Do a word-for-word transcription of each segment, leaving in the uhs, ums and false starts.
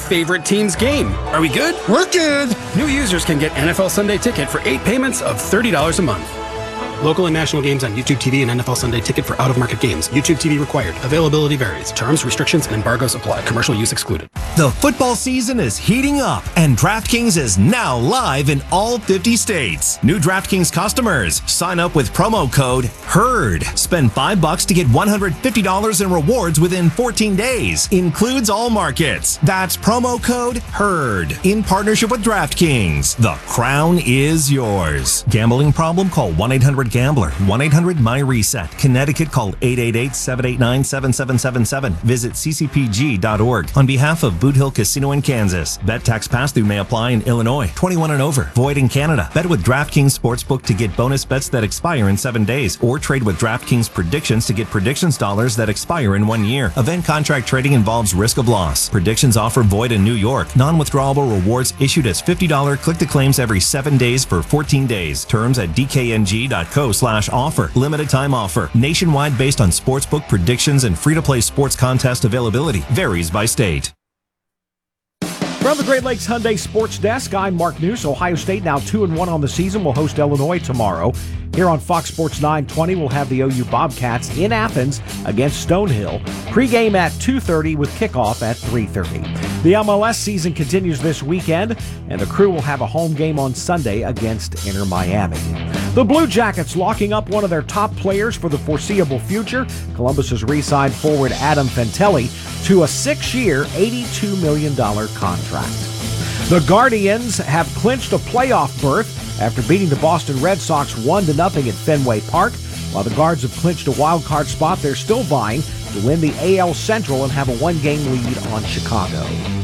favorite team's game. Are we good? We're good. New users can get N F L Sunday Ticket for eight payments of thirty dollars a month. Local and national games on YouTube T V and N F L Sunday Ticket for out-of-market games. YouTube T V required. Availability varies. Terms, restrictions, and embargoes apply. Commercial use excluded. The football season is heating up, and DraftKings is now live in all fifty states. New DraftKings customers, sign up with promo code HERD. Spend five bucks to get one hundred fifty dollars in rewards within fourteen days. Includes all markets. That's promo code HERD. In partnership with DraftKings. The crown is yours. Gambling problem? Call one eight hundred gambler. one eight hundred my reset. Connecticut, call eight eight eight, seven eight nine, seven seven seven seven. Visit c c p g dot org. On behalf of Boot Hill Casino in Kansas. Bet tax pass-through may apply in Illinois. twenty-one and over. Void in Canada. Bet with DraftKings Sportsbook to get bonus bets that expire in seven days. Or trade with DraftKings Predictions to get predictions dollars that expire in one year. Event contract trading involves risk of loss. Predictions offer void in New York. Non-withdrawable rewards issued as fifty dollars click-to-claims every seven days for fourteen days. Terms at d k n g dot co slash offer. Limited time offer. Nationwide based on sportsbook predictions and free-to-play sports contest availability. Varies by state. From the Great Lakes Hyundai Sports Desk, I'm Mark News. Ohio State now two and one on the season will host Illinois tomorrow. Here on Fox Sports nine twenty, we'll have the O U Bobcats in Athens against Stonehill. Pre-game at two thirty with kickoff at three thirty. The M L S season continues this weekend, and the Crew will have a home game on Sunday against Inter Miami. The Blue Jackets locking up one of their top players for the foreseeable future. Columbus has re-signed forward Adam Fantilli to a six-year, eighty-two million dollars contract. The Guardians have clinched a playoff berth after beating the Boston Red Sox one to nothing at Fenway Park. While the Guards have clinched a wild card spot, they're still vying to win the A L Central and have a one-game lead on Chicago.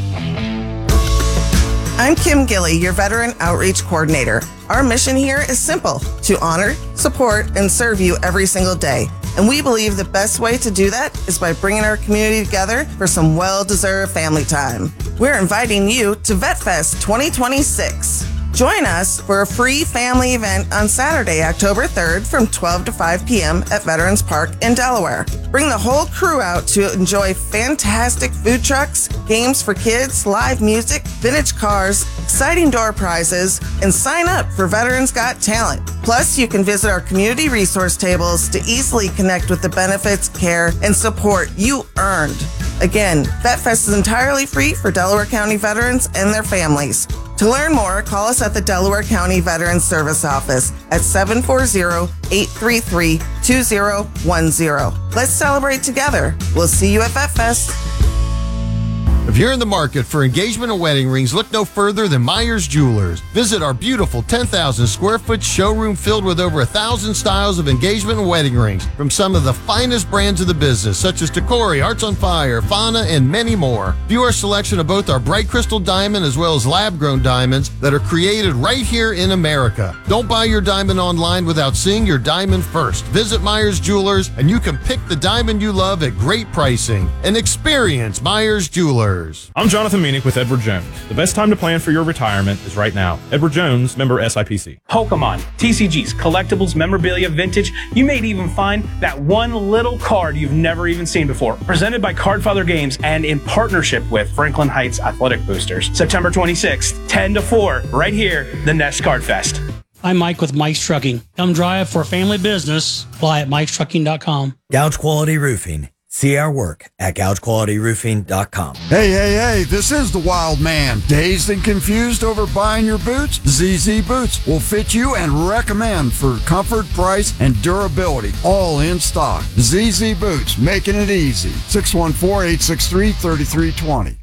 I'm Kim Gilly, your Veteran Outreach Coordinator. Our mission here is simple: to honor, support, and serve you every single day. And we believe the best way to do that is by bringing our community together for some well-deserved family time. We're inviting you to VetFest twenty twenty-six. Join us for a free family event on Saturday, October third from twelve to five p.m. at Veterans Park in Delaware. Bring the whole crew out to enjoy fantastic food trucks, games for kids, live music, vintage cars, exciting door prizes, and sign up for Veterans Got Talent. Plus, you can visit our community resource tables to easily connect with the benefits, care, and support you earned. Again, VetFest is entirely free for Delaware County veterans and their families. To learn more, call us at the Delaware County Veterans Service Office at seven four zero, eight three three, two zero one zero. Let's celebrate together. We'll see you at VetFest. If you're in the market for engagement and wedding rings, look no further than Myers Jewelers. Visit our beautiful ten thousand square foot showroom filled with over a thousand styles of engagement and wedding rings from some of the finest brands of the business, such as Tacori, Hearts on Fire, Fauna, and many more. View our selection of both our bright crystal diamond as well as lab-grown diamonds that are created right here in America. Don't buy your diamond online without seeing your diamond first. Visit Myers Jewelers and you can pick the diamond you love at great pricing. And experience Myers Jewelers. I'm Jonathan Meanick with Edward Jones. The best time to plan for your retirement is right now. Edward Jones, member S I P C. Pokemon, T C Gs, collectibles, memorabilia, vintage. You may even find that one little card you've never even seen before. Presented by Cardfather Games and in partnership with Franklin Heights Athletic Boosters. September twenty-sixth, ten to four, right here, the Nest Card Fest. I'm Mike with Mike's Trucking. Come drive for a family business. Fly at mikes trucking dot com. Gouge Quality Roofing. See our work at gouge quality roofing dot com. Hey, hey, hey, this is the Wild Man. Dazed and confused over buying your boots? Z Z Boots will fit you and recommend for comfort, price, and durability. All in stock. Z Z Boots, making it easy. six one four, eight six three, three three two zero.